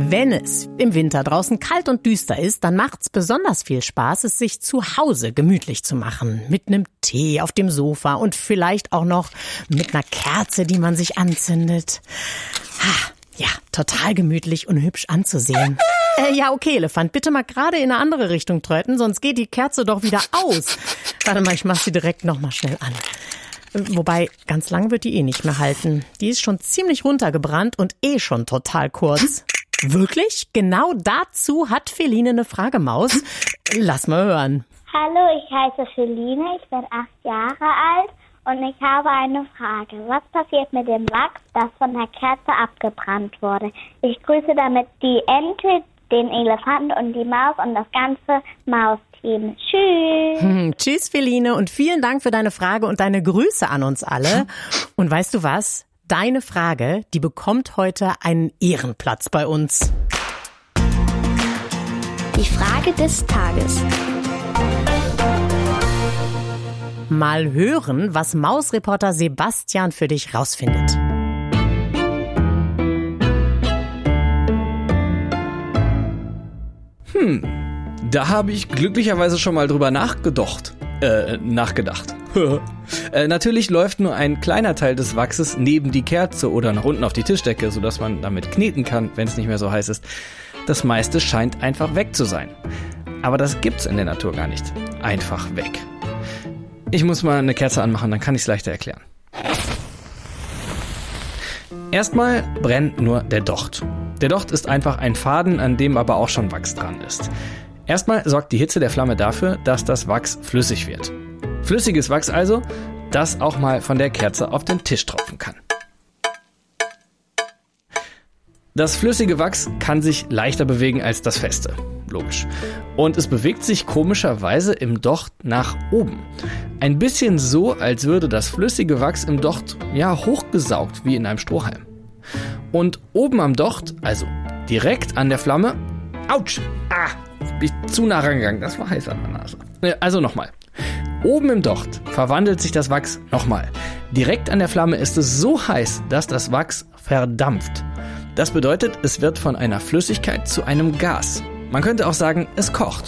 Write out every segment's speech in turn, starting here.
Wenn es im Winter draußen kalt und düster ist, dann macht's besonders viel Spaß, es sich zu Hause gemütlich zu machen. Mit einem Tee auf dem Sofa und vielleicht auch noch mit einer Kerze, die man sich anzündet. Ja, total gemütlich und hübsch anzusehen. Ja, okay, Elefant, bitte mal gerade in eine andere Richtung treten, sonst geht die Kerze doch wieder aus. Warte mal, ich mach sie direkt noch mal schnell an. Wobei, ganz lang wird die nicht mehr halten. Die ist schon ziemlich runtergebrannt und schon total kurz. Wirklich? Genau dazu hat Feline eine Frage, Maus. Lass mal hören. Hallo, ich heiße Feline, ich bin 8 Jahre alt und ich habe eine Frage. Was passiert mit dem Wachs, das von der Kerze abgebrannt wurde? Ich grüße damit die Ente, den Elefant und die Maus und das ganze Mausteam. Tschüss. Tschüss, Feline, und vielen Dank für deine Frage und deine Grüße an uns alle. Und weißt du was? Deine Frage, die bekommt heute einen Ehrenplatz bei uns. Die Frage des Tages. Mal hören, was Mausreporter Sebastian für dich rausfindet. Da habe ich glücklicherweise schon mal drüber nachgedacht. Natürlich läuft nur ein kleiner Teil des Wachses neben die Kerze oder nach unten auf die Tischdecke, sodass man damit kneten kann, wenn es nicht mehr so heiß ist. Das meiste scheint einfach weg zu sein. Aber das gibt's in der Natur gar nicht. Einfach weg. Ich muss mal eine Kerze anmachen, dann kann ich es leichter erklären. Erstmal brennt nur der Docht. Der Docht ist einfach ein Faden, an dem aber auch schon Wachs dran ist. Erstmal sorgt die Hitze der Flamme dafür, dass das Wachs flüssig wird. Flüssiges Wachs also, das auch mal von der Kerze auf den Tisch tropfen kann. Das flüssige Wachs kann sich leichter bewegen als das feste. Logisch. Und es bewegt sich komischerweise im Docht nach oben. Ein bisschen so, als würde das flüssige Wachs im Docht hochgesaugt, wie in einem Strohhalm. Und oben am Docht, also direkt an der Flamme, ouch, bin ich zu nah rangegangen, das war heiß an der Nase. Also nochmal. Oben im Docht verwandelt sich das Wachs nochmal. Direkt an der Flamme ist es so heiß, dass das Wachs verdampft. Das bedeutet, es wird von einer Flüssigkeit zu einem Gas. Man könnte auch sagen, es kocht.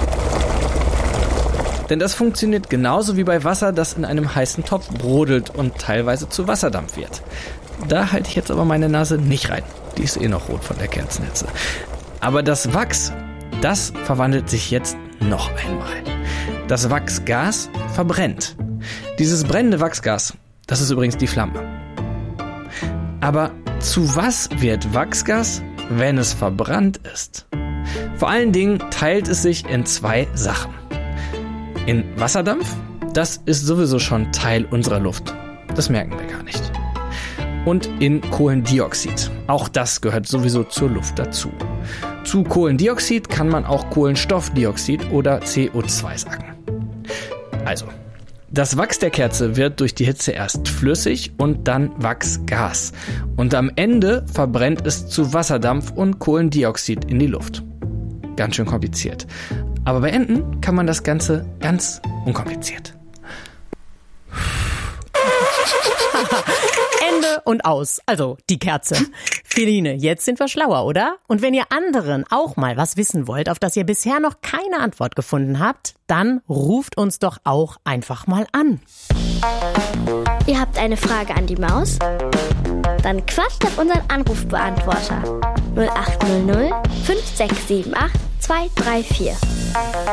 Denn das funktioniert genauso wie bei Wasser, das in einem heißen Topf brodelt und teilweise zu Wasserdampf wird. Da halte ich jetzt aber meine Nase nicht rein. Die ist noch rot von der Kerzennetze. Aber das Wachs, das verwandelt sich jetzt noch einmal. Das Wachsgas verbrennt. Dieses brennende Wachsgas, das ist übrigens die Flamme. Aber zu was wird Wachsgas, wenn es verbrannt ist? Vor allen Dingen teilt es sich in 2 Sachen. In Wasserdampf, das ist sowieso schon Teil unserer Luft. Das merken wir gar nicht. Und in Kohlendioxid. Auch das gehört sowieso zur Luft dazu. Zu Kohlendioxid kann man auch Kohlenstoffdioxid oder CO2 sagen. Also, das Wachs der Kerze wird durch die Hitze erst flüssig und dann Wachsgas. Und am Ende verbrennt es zu Wasserdampf und Kohlendioxid in die Luft. Ganz schön kompliziert. Aber beenden kann man das Ganze ganz unkompliziert. Ende und aus. Also die Kerze. Feline, jetzt sind wir schlauer, oder? Und wenn ihr anderen auch mal was wissen wollt, auf das ihr bisher noch keine Antwort gefunden habt, dann ruft uns doch auch einfach mal an. Ihr habt eine Frage an die Maus? Dann quatscht auf unseren Anrufbeantworter 0800 5678 234.